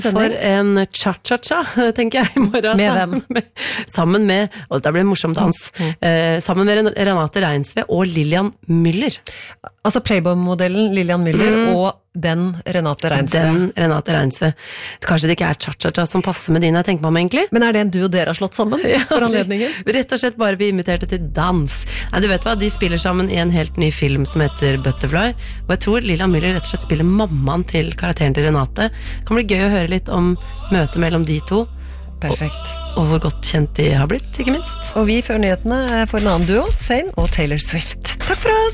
For en cha-cha-cha, tenker jeg I morgen. Med hvem? Sammen med, og dette blir en morsom dans, sammen med Renate Reinsve og Lillian Müller. Altså Playboy-modellen Lillian Müller og den Renate Reinsve. Kanskje det ikke cha-cha-cha som passer med din, jeg tenker meg om egentlig. Men det en duo dere har slått sammen for anledningen? Rett og slett bare vi inviterte til dans. Nei, du vet hva, de spiller sammen I en helt ny film som heter Butterfly, og jeg tror Lillian Müller rett og slett spiller mammaen til karakteren til Renate. Det kan bli gøy å høre litt om møtet mellom de to. Perfekt. Og hvor godt kjent de har blitt, ikke minst. Og vi før nyhetene for en annen duo, Zayn og Taylor Swift. Takk for oss!